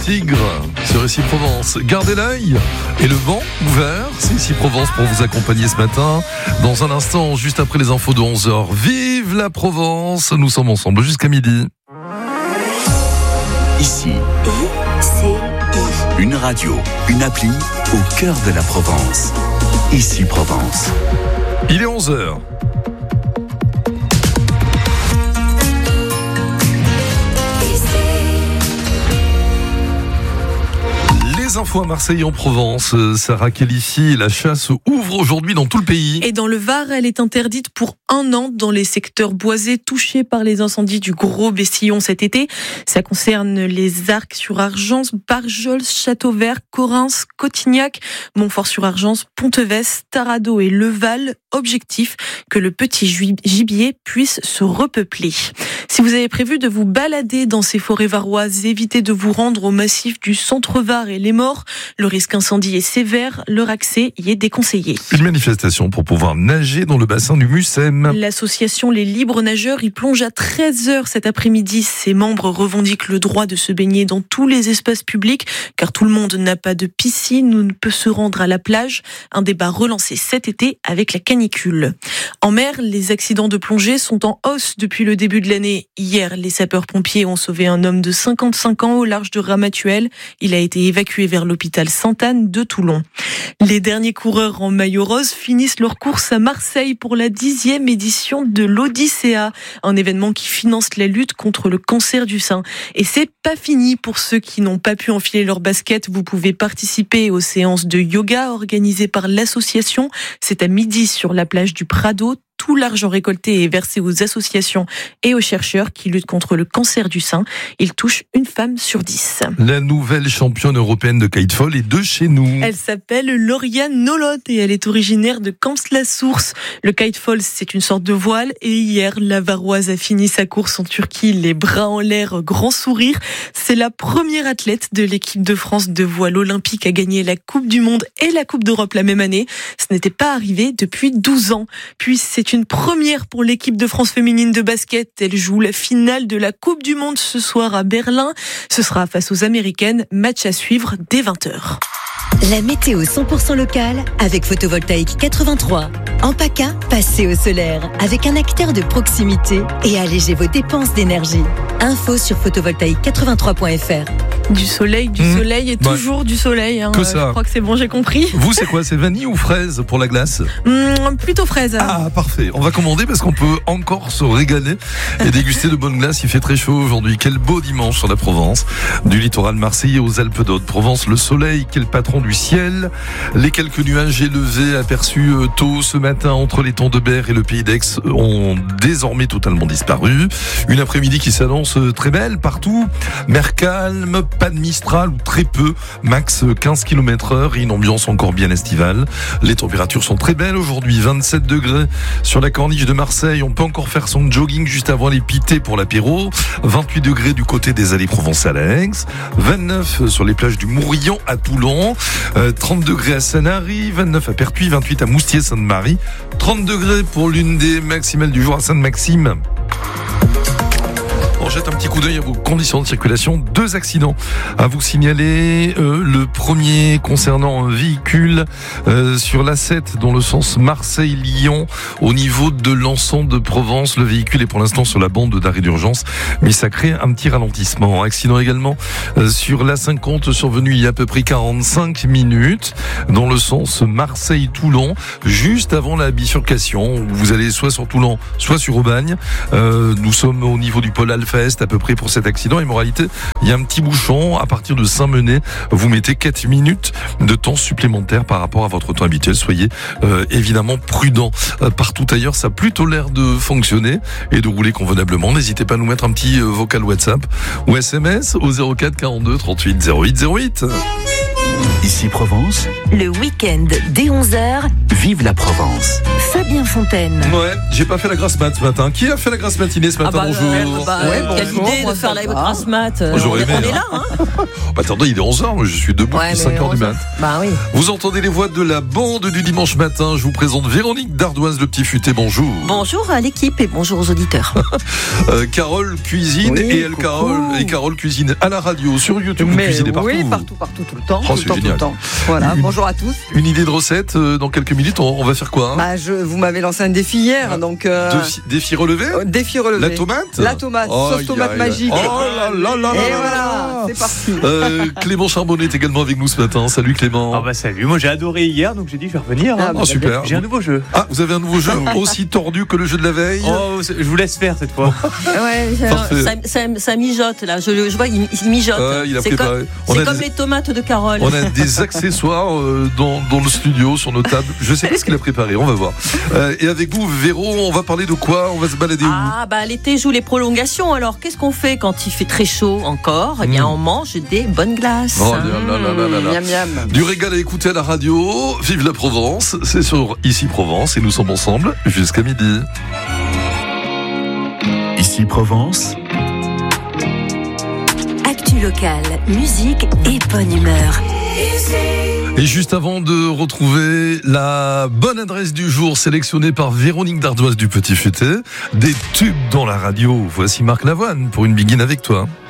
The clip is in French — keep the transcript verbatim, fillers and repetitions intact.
Tigre sur Ici Provence. Gardez l'œil et le vent ouvert. C'est Ici Provence pour vous accompagner ce matin. Dans un instant, juste après les infos de onze heures. Vive la Provence! Nous sommes ensemble jusqu'à midi. Ici, une radio, une appli au cœur de la Provence. Ici Provence. Il est onze heures. Les infos à Marseille et en Provence. Sarah Kélissi, la chasse ouvre aujourd'hui dans tout le pays. Et dans le Var, elle est interdite pour un an dans les secteurs boisés touchés par les incendies du Gros Bessillon cet été. Ça concerne les Arcs-sur-Argence, Barjols, Châteauvert, Correns, Cotignac, Montfort-sur-Argence, Pontevès, Tarado et Leval. Objectif, que le petit gibier puisse se repeupler. Si vous avez prévu de vous balader dans ces forêts varoises, évitez de vous rendre au massif du Centre-Var et les Morts. Le risque incendie est sévère, leur accès y est déconseillé. Une manifestation pour pouvoir nager dans le bassin du Mussem. L'association Les Libres Nageurs y plonge à treize heures cet après-midi. Ses membres revendiquent le droit de se baigner dans tous les espaces publics, car tout le monde n'a pas de piscine ou ne peut se rendre à la plage. Un débat relancé cet été avec la canicule. En mer, les accidents de plongée sont en hausse depuis le début de l'année. Hier, les sapeurs-pompiers ont sauvé un homme de cinquante-cinq ans au large de Ramatuelle. Il a été évacué vers l'hôpital Sainte-Anne de Toulon. Les derniers coureurs en maillot rose finissent leur course à Marseille pour la dixième édition de l'Odyssea, un événement qui finance la lutte contre le cancer du sein. Et c'est pas fini pour ceux qui n'ont pas pu enfiler leur basket. Vous pouvez participer aux séances de yoga organisées par l'association. C'est à midi sur la plage du Prado. Tout l'argent récolté est versé aux associations et aux chercheurs qui luttent contre le cancer du sein. Il touche une femme sur dix. La nouvelle championne européenne de kitefall est de chez nous. Elle s'appelle Lauriane Nolot et elle est originaire de Camps-la-Source. Le kitefall, c'est une sorte de voile. Et hier, la Varoise a fini sa course en Turquie, les bras en l'air, grand sourire. C'est la première athlète de l'équipe de France de voile olympique à gagner la Coupe du Monde et la Coupe d'Europe la même année. Ce n'était pas arrivé depuis douze ans. Puis c'est une première pour l'équipe de France féminine de basket. Elle joue la finale de la Coupe du Monde ce soir à Berlin. Ce sera face aux Américaines. Match à suivre dès vingt heures. La météo cent pour cent locale avec Photovoltaïque quatre-vingt-trois. En PACA, passez au solaire avec un acteur de proximité et allégez vos dépenses d'énergie. Info sur photovoltaïque quatre-vingt-trois point f r. Du soleil, du mmh. soleil et bah, toujours du soleil. Hein. Que ça. Je crois que c'est bon, j'ai compris. Vous, c'est quoi? C'est vanille ou fraise pour la glace? mmh, Plutôt fraise. Ah, parfait. On va commander parce qu'on peut encore se régaler et déguster de bonnes glaces. Il fait très chaud aujourd'hui. Quel beau dimanche sur la Provence. Du littoral marseillais aux Alpes d'Haute-Provence, le soleil, quel patron du ciel. Les quelques nuages élevés aperçus tôt ce matin entre les Tons de Berre et le Pays d'Aix ont désormais totalement disparu. Une après-midi qui s'annonce très belle partout. Mer calme, pas de Mistral ou très peu, max quinze kilomètres heure et une ambiance encore bien estivale. Les températures sont très belles aujourd'hui, vingt-sept degrés sur la corniche de Marseille. On peut encore faire son jogging juste avant les pités pour l'apéro. vingt-huit degrés du côté des allées Provence-Alex, vingt-neuf sur les plages du Mourillon à Toulon, euh, trente degrés à Sanary, vingt-neuf à Pertuis, vingt-huit à Moustier-Sainte-Marie, trente degrés pour l'une des maximales du jour à Sainte-Maxime. On jette un petit coup d'œil à vos conditions de circulation. Deux accidents à vous signaler. Euh, le premier concernant un véhicule euh, sur l'A sept dans le sens Marseille-Lyon au niveau de l'ensemble de Provence. Le véhicule est pour l'instant sur la bande d'arrêt d'urgence, mais ça crée un petit ralentissement. Accident également euh, sur l'A cinquante survenu il y a à peu près quarante-cinq minutes dans le sens Marseille-Toulon, juste avant la bifurcation. Vous allez soit sur Toulon, soit sur Aubagne. Euh, nous sommes au niveau du pôle Alpha à peu près pour cet accident. Et moralité, il y a un petit bouchon à partir de Saint-Menet. Vous mettez quatre minutes de temps supplémentaire par rapport à votre temps habituel. Soyez euh, évidemment prudents. Euh, partout ailleurs, ça a plutôt l'air de fonctionner et de rouler convenablement. N'hésitez pas à nous mettre un petit euh, vocal WhatsApp ou S M S au zéro quatre quarante-deux trente-huit zéro huit zéro huit. Ici Provence, Le week-end dès onze heures, vive la Provence. Fabien Fontaine. Ouais, j'ai pas fait la grasse mat ce matin. Qui a fait la grasse matinée ce matin? Ah bah, Bonjour. euh, bah, Ouais, quelle bonjour, idée moi, de faire ça la va. grasse mat. Moi, j'aurais on, est, aimé, on est hein. là, hein. Bah, attendez, il est onze heures, moi je suis debout Ouais, depuis mais cinq heures du onze mat. heures. Bah oui. Vous entendez les voix de la bande du dimanche matin. Je vous présente Véronique Dardoise, le petit futé. Bonjour. Bonjour à l'équipe et bonjour aux auditeurs. Euh, Carole cuisine Oui, et elle, coucou. Carole, et Carole cuisine à la radio, sur YouTube. Vous Mais cuisinez partout. oui, partout, partout, tout le temps. Oh, tout c'est le temps, tout génial. le temps. Voilà, Une- bonjour à tous. Une idée de recette euh, dans quelques minutes. On, on va faire quoi, hein? Bah, je, vous m'avez lancé un défi hier, Ah. donc euh, Défi, défi relevé. euh, défi relevé. La tomate. La tomate, Oh, sauce tomate aïe, aïe. magique. Oh là là là Et là là voilà, là. c'est parti. Euh, Clément Charbonnet est également avec nous ce matin. Salut Clément. Ah bah salut, moi j'ai adoré hier donc j'ai dit je vais revenir. hein. Ah, Oh, super. J'ai un nouveau jeu. Ah, vous avez un nouveau jeu aussi tordu que le jeu de la veille. Oh, c'est- je vous laisse faire cette fois. Ouais, Parfait. ça, ça, ça mijote là, je, je vois, il, il mijote. Ah, il a c'est préparé. comme, On c'est a comme des- les tomates de Carole. On a des accessoires euh, dans, dans le studio, sur nos tables. Je sais pas ce qu'il a préparé, on va voir. Euh, et avec vous, Véro, on va parler de quoi? On va se balader où? Ah bah l'été joue les prolongations, alors qu'est-ce qu'on fait quand il fait très chaud encore? Eh bien Mm. on mange des bonnes glaces. Oh là là là là là là. Miam miam. Du régal à écouter à la radio. Vive la Provence, c'est sur Ici Provence et nous sommes ensemble jusqu'à midi. Ici Provence, Actu locale, musique et bonne humeur. Et juste avant de retrouver la bonne adresse du jour sélectionnée par Véronique Dardoise du Petit Futé, des tubes dans la radio. Voici Marc Lavoine pour une begin avec toi.